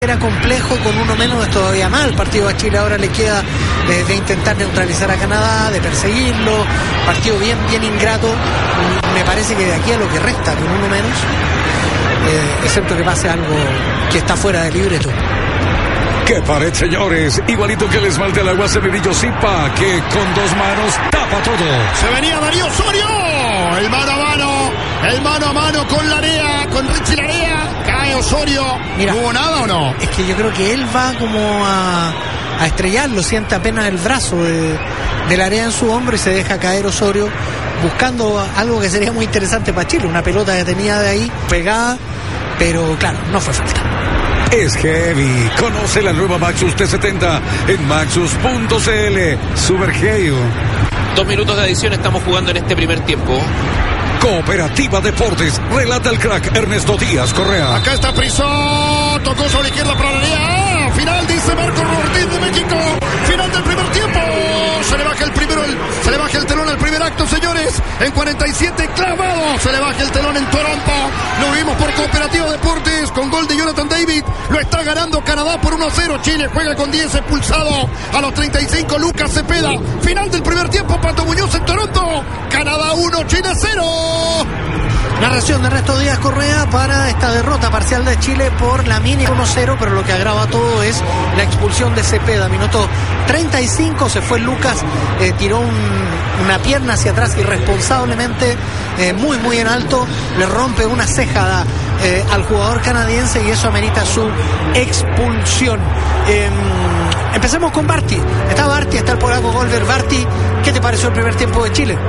era complejo, con uno menos es todavía más. El partido a Chile ahora le queda de intentar neutralizar a Canadá, de perseguirlo. Partido bien ingrato. Me parece que de aquí a lo que resta, con uno menos, excepto que pase algo que está fuera de libreto. ¡Qué pared, señores! Igualito que el esmalte al agua Cepedillo Zipa, que con dos manos tapa todo. Se venía Darío Osorio. El mano a mano con Larea, con Richie Larea. Cae Osorio. Mira, ¿no hubo nada o no? Es que yo creo que él va como a estrellarlo. Siente apenas el brazo de Larea en su hombro y se deja caer Osorio, buscando algo que sería muy interesante para Chile. Una pelota que tenía de ahí pegada, pero claro, no fue falta. Es heavy. Conoce la nueva Maxus T70 en maxus.cl. Super heavy. 2 minutos de adición estamos jugando en este primer tiempo. Cooperativa Deportes. Relata el crack Ernesto Díaz Correa. Acá está Prisó. Tocó sobre la izquierda para Larea. Final, dice Marco Ortiz de México. Final del primer tiempo. Se le baja el telón al primer acto, señores. En 47 clavado. Se le baja el telón en Toronto. Lo vimos por Cooperativa Deportes con gol de Jonathan David. Lo está ganando Canadá por 1-0. Chile juega con 10 expulsado. A los 35 Lucas Cepeda. Final del primer tiempo. Pato Muñoz en Toronto. Canadá 1, Chile 0. Narración de Ernesto Díaz Correa para esta derrota parcial de Chile por la mínima 1-0, pero lo que agrava todo es la expulsión de Cepeda. Minuto 35 se fue Lucas, tiró una pierna hacia atrás irresponsablemente, muy en alto, le rompe una ceja al jugador canadiense y eso amerita su expulsión. Empecemos con Barty. Está el polaco Golver. Barty, ¿qué te pareció el primer tiempo de Chile?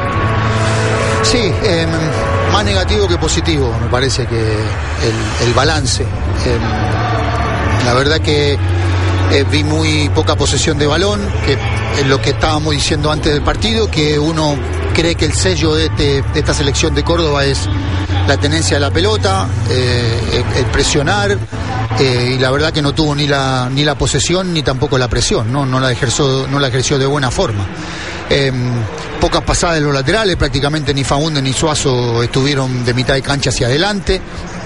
Sí, más negativo que positivo, me parece que el balance. La verdad que vi muy poca posesión de balón, que es lo que estábamos diciendo antes del partido, que uno cree que el sello de esta selección de Córdoba es la tenencia de la pelota, el presionar, y la verdad que no tuvo ni la posesión ni tampoco la presión, no la ejerció de buena forma. Pocas pasadas de los laterales, prácticamente ni Faúndez ni Suazo estuvieron de mitad de cancha hacia adelante.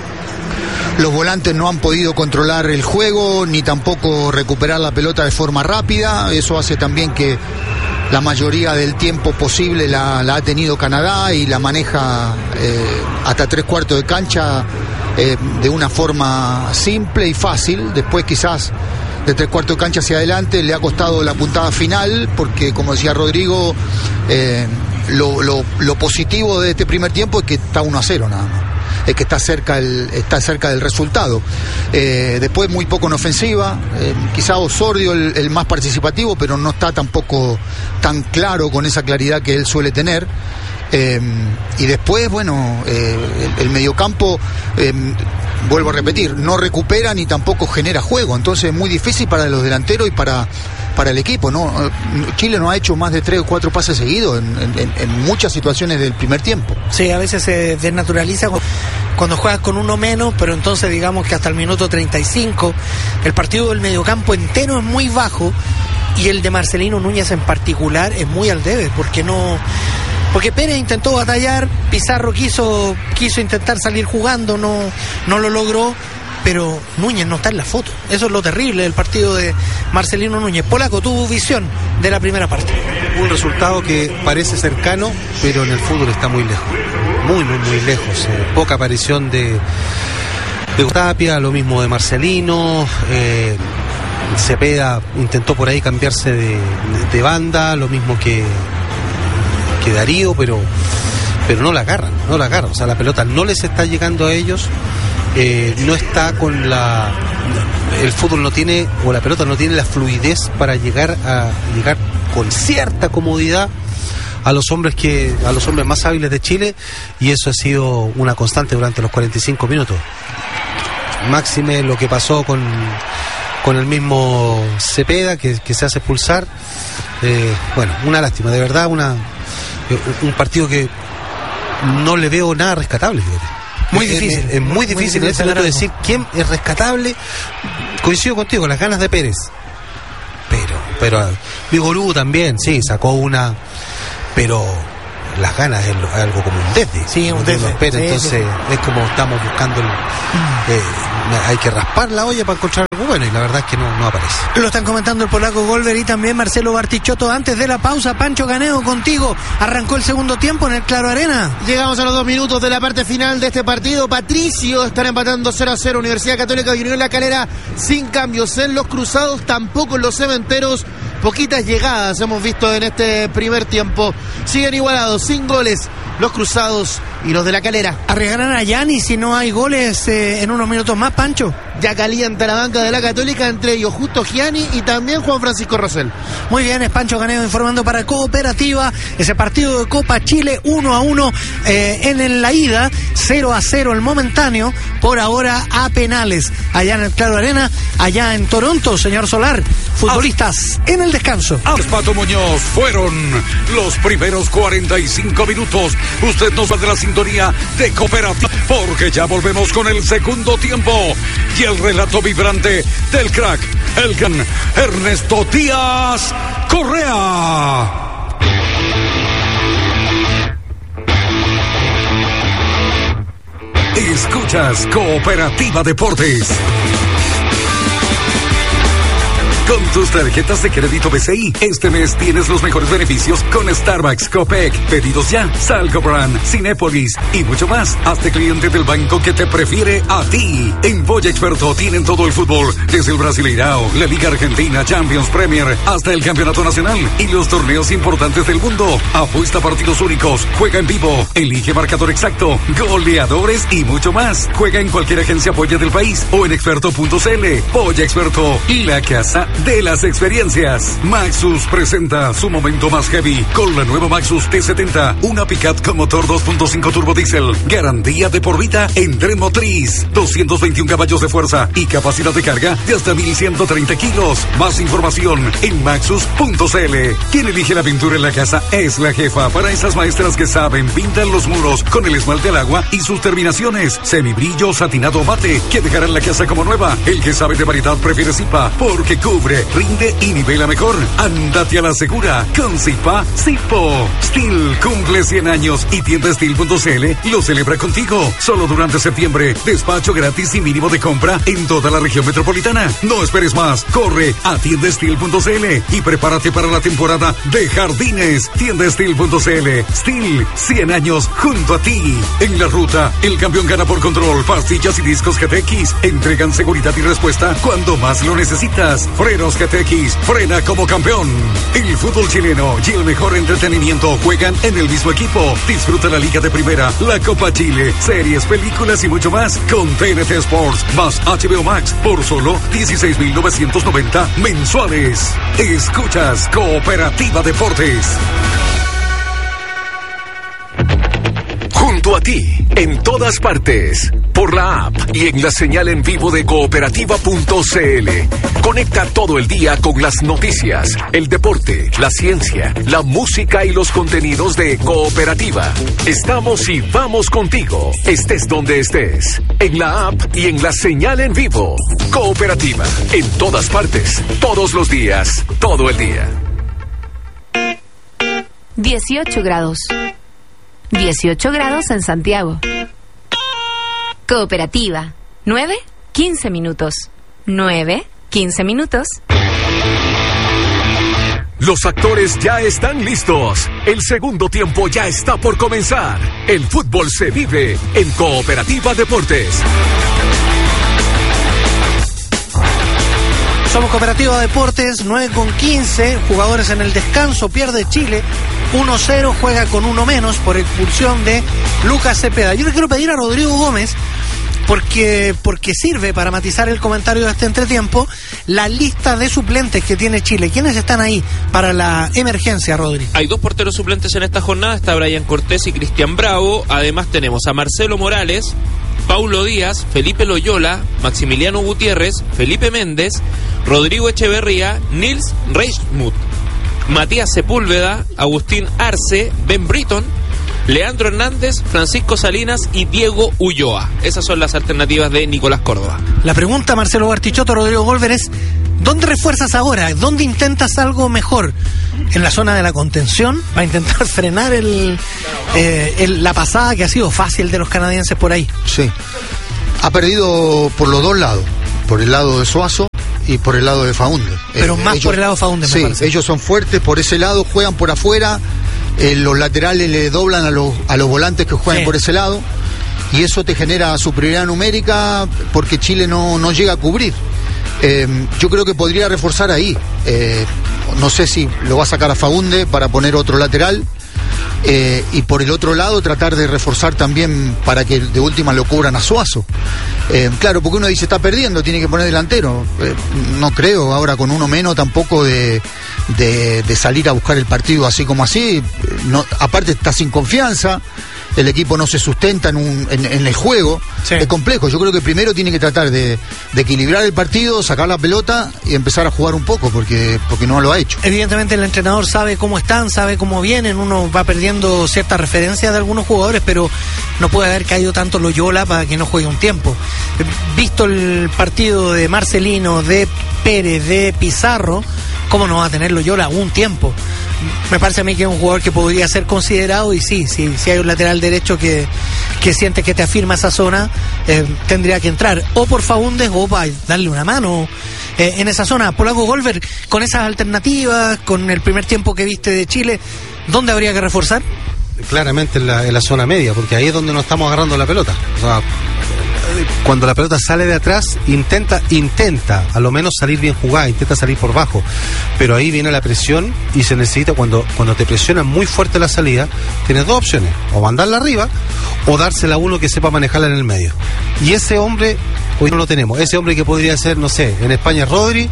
Los volantes no han podido controlar el juego ni tampoco recuperar la pelota de forma rápida. Eso hace también que la mayoría del tiempo posible la ha tenido Canadá y la maneja hasta 3/4 de cancha de una forma simple y fácil. Después quizás de 3/4 de cancha hacia adelante le ha costado la puntada final, porque como decía Rodrigo, lo positivo de este primer tiempo es que está 1-0 nada más, es que está cerca del resultado. Después muy poco en ofensiva, quizá Osorio el más participativo, pero no está tampoco tan claro, con esa claridad que él suele tener. Y después, bueno, el mediocampo, vuelvo a repetir, no recupera ni tampoco genera juego, entonces es muy difícil para los delanteros y para el equipo, ¿no? Chile no ha hecho más de 3 o 4 pases seguidos en muchas situaciones del primer tiempo. Sí, a veces se desnaturaliza cuando juegas con uno menos, pero entonces digamos que hasta el minuto 35 el partido del mediocampo entero es muy bajo y el de Marcelino Núñez en particular es muy al debe, porque Pérez intentó batallar, Pizarro quiso intentar salir jugando, no lo logró, pero Núñez no está en la foto. Eso es lo terrible del partido de Marcelino Núñez. Polaco, tu visión de la primera parte. Un resultado que parece cercano, pero en el fútbol está muy lejos, muy lejos. Poca aparición de Tapia, lo mismo de Marcelino. Cepeda intentó por ahí cambiarse de banda, lo mismo que Darío, pero no la agarran, o sea, la pelota no les está llegando a ellos, no está con el fútbol no tiene, o la pelota no tiene la fluidez para llegar con cierta comodidad a los hombres más hábiles de Chile, y eso ha sido una constante durante los 45 minutos. Máxime lo que pasó con el mismo Cepeda, que se hace expulsar. Bueno, una lástima, de verdad, un partido que no le veo nada rescatable, fíjate. Muy difícil. Es muy difícil en este momento decir quién es rescatable. Coincido contigo, las ganas de Pérez. Pero Vigorú también, sí, sacó una, pero las ganas es algo como un desde. Sí, un desde. Espera, sí, entonces sí. Es como estamos buscando hay que raspar la olla para encontrar algo bueno y la verdad es que no aparece. Lo están comentando el polaco Golver y también Marcelo Bartichotto. Antes de la pausa, Pancho Caneo contigo. Arrancó el segundo tiempo en el Claro Arena. Llegamos a los 2 minutos de la parte final de este partido. Patricio están empatando 0-0. Universidad Católica de Unión La Calera sin cambios en los cruzados, tampoco en los cementeros. Poquitas llegadas hemos visto en este primer tiempo. Siguen igualados, sin goles, los cruzados y los de La Calera. ¿Arriesgarán a Gianni si no hay goles en unos minutos más, Pancho? Ya calienta la banca de la Católica, entre ellos Justo Gianni y también Juan Francisco Rosell. Muy bien, es Pancho Caneo informando para Cooperativa. Ese partido de Copa Chile 1-1 en la ida, 0-0 el momentáneo, por ahora a penales. Allá en el Claro Arena, allá en Toronto, señor Solar, futbolistas en el descanso. Pato Muñoz, fueron los primeros 45 minutos. Usted nos va de la sintonía de Cooperativa, porque ya volvemos con el segundo tiempo y el relato vibrante del crack, el gran Ernesto Díaz Correa. Escuchas Cooperativa Deportes. Con tus tarjetas de crédito BCI, este mes tienes los mejores beneficios con Starbucks, Copec, Pedidos Ya, Salgo Brand, Cinépolis y mucho más. Hazte cliente del banco que te prefiere a ti. En Polla Experto tienen todo el fútbol, desde el Brasileirao, la Liga Argentina, Champions, Premier, hasta el Campeonato Nacional y los torneos importantes del mundo. Apuesta partidos únicos, juega en vivo, elige marcador exacto, goleadores y mucho más. Juega en cualquier agencia Polla del país o en experto.cl. Polla Experto, la casa de las experiencias. Maxus presenta su momento más heavy con la nueva Maxus T70, una pickup con motor 2.5 turbo diésel, garantía de por vida en tren motriz, 221 caballos de fuerza y capacidad de carga de hasta 1130 kilos. Más información en maxus.cl. Quien elige la pintura en la casa es la jefa. Para esas maestras que saben, pintan los muros con el esmalte al agua y sus terminaciones, semibrillo, satinado, mate, que dejarán la casa como nueva. El que sabe de variedad prefiere Zipa, porque cubre, rinde y nivela mejor. Ándate a la segura con Zipa Zipo. Steel cumple 100 años y tienda Steel.cl lo celebra contigo. Solo durante septiembre, despacho gratis y mínimo de compra en toda la región metropolitana. No esperes más, corre a tienda Steel.cl y prepárate para la temporada de jardines. Tienda Steel.cl. Steel, 100 años junto a ti. En la ruta, el campeón gana por control. Pastillas y discos GTX entregan seguridad y respuesta cuando más lo necesitas. Frenos GTX, frena como campeón. El fútbol chileno y el mejor entretenimiento juegan en el mismo equipo. Disfruta la Liga de Primera, la Copa Chile, series, películas y mucho más con TNT Sports más HBO Max por solo 16.990 mensuales. Escuchas Cooperativa Deportes. Junto a ti, en todas partes, por la app y en la señal en vivo de cooperativa.cl. Conecta todo el día con las noticias, el deporte, la ciencia, la música y los contenidos de Cooperativa. Estamos y vamos contigo, estés donde estés, en la app y en la señal en vivo. Cooperativa, en todas partes, todos los días, todo el día. 18 grados. 18 grados en Santiago. Cooperativa. 9, 15 minutos. 9, 15 minutos. Los actores ya están listos. El segundo tiempo ya está por comenzar. El fútbol se vive en Cooperativa Deportes. Somos Cooperativa Deportes, 9:15, jugadores en el descanso, pierde Chile, 1-0, juega con uno menos por expulsión de Lucas Cepeda. Yo le quiero pedir a Rodrigo Gómez, porque sirve para matizar el comentario de este entretiempo, la lista de suplentes que tiene Chile. ¿Quiénes están ahí para la emergencia, Rodri? Hay 2 porteros suplentes en esta jornada, está Brian Cortés y Cristian Bravo. Además tenemos a Marcelo Morales, Paulo Díaz, Felipe Loyola, Maximiliano Gutiérrez, Felipe Méndez, Rodrigo Echeverría, Nils Reichmuth, Matías Sepúlveda, Agustín Arce, Ben Britton, Leandro Hernández, Francisco Salinas y Diego Ulloa. Esas son las alternativas de Nicolás Córdoba. La pregunta, Marcelo Bartichotto, Rodrigo Golver, es ¿Dónde refuerzas ahora? ¿Dónde intentas algo mejor? ¿En la zona de la contención? ¿Para intentar frenar la pasada que ha sido fácil de los canadienses por ahí? Sí. Ha perdido por los dos lados. Por el lado de Suazo y por el lado de Faúndez. Pero más ellos, por el lado de Faúndez, me parece. Ellos son fuertes por ese lado, juegan por afuera. Los laterales le doblan a los volantes que juegan por ese lado. Y eso te genera superioridad numérica porque Chile no llega a cubrir. Yo creo que podría reforzar ahí. No sé si lo va a sacar a Faúndez para poner otro lateral. Y por el otro lado tratar de reforzar también para que de última lo cubran a Suazo. Claro, porque uno dice está perdiendo, tiene que poner delantero. No creo ahora con uno menos tampoco de salir a buscar el partido así como así. No, aparte está sin confianza. El equipo no se sustenta en el juego. Sí. Es complejo. Yo creo que primero tiene que tratar de equilibrar el partido, sacar la pelota y empezar a jugar un poco, porque no lo ha hecho. Evidentemente el entrenador sabe cómo están, sabe cómo vienen. Uno va perdiendo ciertas referencias de algunos jugadores, pero no puede haber caído tanto Loyola para que no juegue un tiempo. Visto el partido de Marcelino, de Pérez, de Pizarro, ¿cómo no va a tener Loyola un tiempo? Me parece a mí que es un jugador que podría ser considerado, y sí, si hay un lateral derecho que siente que te afirma esa zona, tendría que entrar o por Faúndez o para darle una mano en esa zona. Polaco Golver, con esas alternativas, con el primer tiempo que viste de Chile, ¿dónde habría que reforzar? Claramente en la zona media, porque ahí es donde nos estamos agarrando la pelota. O sea, cuando la pelota sale de atrás, intenta a lo menos salir bien jugada, intenta salir por bajo, pero ahí viene la presión y se necesita, cuando te presionan muy fuerte la salida, tienes dos opciones: o mandarla arriba o dársela a uno que sepa manejarla en el medio, y ese hombre hoy no lo tenemos. Ese hombre que podría ser, no sé, en España Rodri,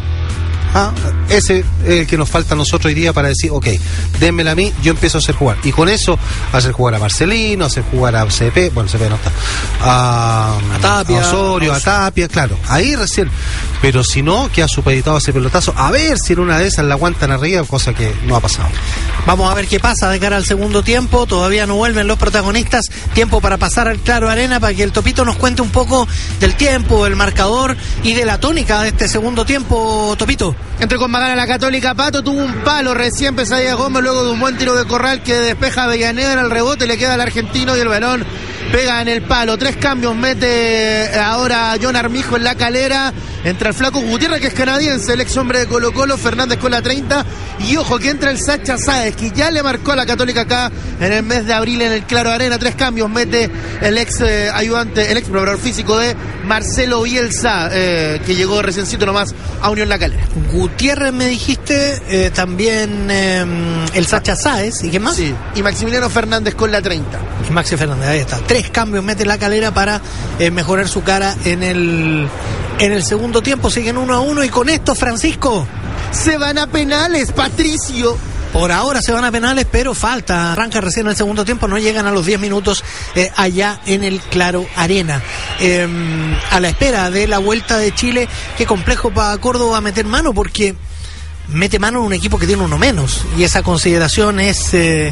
ese es el que nos falta a nosotros hoy día para decir, ok, dénmela a mí, yo empiezo a hacer jugar. Y con eso, hacer jugar a Marcelino, hacer jugar a CP, bueno, CP no está, a Tapia, a Osorio, a Tapia, claro, ahí recién. Pero si no, queda supeditado a ese pelotazo, a ver si en una de esas la aguantan arriba, cosa que no ha pasado. Vamos a ver qué pasa de cara al segundo tiempo. Todavía no vuelven los protagonistas. Tiempo para pasar al Claro Arena para que el Topito nos cuente un poco del tiempo, del marcador y de la tónica de este segundo tiempo. Topito. Entró con Magana la Católica. Pato tuvo un palo recién Pesadilla Gómez, luego de un buen tiro de Corral que despeja a Avellaneda en el rebote, le queda al argentino y el balón pega en el palo. 3 cambios mete ahora John Armijo en la Calera. Entra el Flaco Gutiérrez, que es canadiense, el ex hombre de Colo Colo. Fernández con la 30. Y ojo que entra el Sacha Sáez, que ya le marcó a la Católica acá en el mes de abril en el Claro Arena. 3 cambios mete el ex ayudante, el ex preparador físico de Marcelo Bielsa, que llegó reciencito nomás a Unión La Calera. Gutiérrez me dijiste, también el Sacha Sáez. ¿Y qué más? Sí, y Maximiliano Fernández con la 30. Y Maxi Fernández, ahí está. 3 cambios mete la Calera para mejorar su cara en el segundo tiempo. Siguen 1-1 y con esto, Francisco, se van a penales, Patricio. Por ahora se van a penales, pero falta. Arranca recién el segundo tiempo, no llegan a los 10 minutos allá en el Claro Arena. A la espera de la vuelta de Chile, qué complejo para Córdoba meter mano, porque mete mano en un equipo que tiene uno menos, y esa consideración es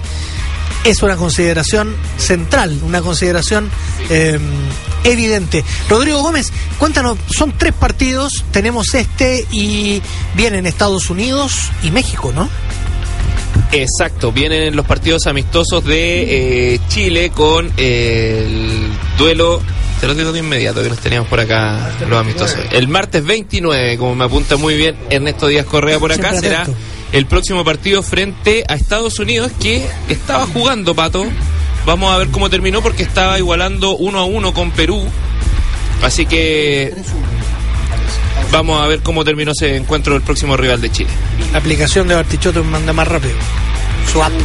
una consideración central, una consideración evidente. Rodrigo Gómez, cuéntanos, son 3 partidos, tenemos y vienen Estados Unidos y México, ¿no? Exacto, vienen los partidos amistosos de Chile con el duelo, te lo digo de inmediato que los teníamos por acá, los amistosos. El martes 29, como me apunta muy bien Ernesto Díaz Correa por acá, será el próximo partido frente a Estados Unidos, que estaba jugando, Pato. Vamos a ver cómo terminó, porque estaba igualando 1-1 con Perú. Así que vamos a ver cómo terminó ese encuentro del próximo rival de Chile. La aplicación de Bartichotto manda más rápido. Su app.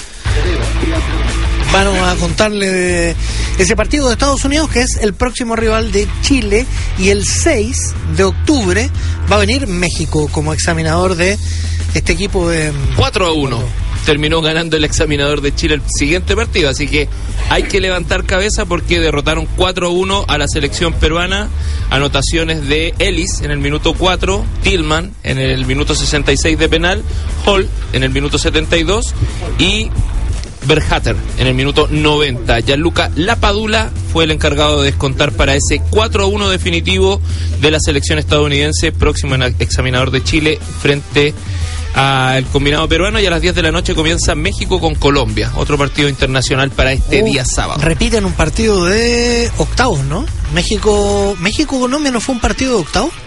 Vamos a contarle de ese partido de Estados Unidos, que es el próximo rival de Chile, y el 6 de octubre va a venir México como examinador de este equipo de 4-1. Terminó ganando el examinador de Chile el siguiente partido, así que hay que levantar cabeza, porque derrotaron 4-1 a la selección peruana. Anotaciones de Ellis en el minuto 4, Tillman en el minuto 66 de penal, Hall en el minuto 72 y Berhater en el minuto 90. Gianluca Lapadula fue el encargado de descontar para ese 4-1 definitivo de la selección estadounidense, próximo examinador de Chile frente al combinado peruano. Y a las 10 de la noche comienza México con Colombia, otro partido internacional para este día sábado. Repiten un partido de octavos, ¿no? México-Colombia, ¿no fue un partido de octavos?